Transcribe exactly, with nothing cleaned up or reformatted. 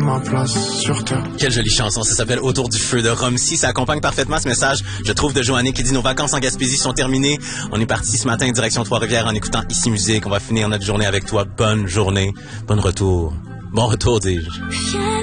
ma place sur terre. Quelle jolie chanson, ça s'appelle Autour du feu de Romsey. Ça accompagne parfaitement ce message, je trouve, de Joannick qui dit nos vacances en Gaspésie sont terminées. On est parti ce matin direction Trois-Rivières en écoutant Ici Musique. On va finir notre journée avec toi. Bonne journée, bon retour. Bon retour, dis-je.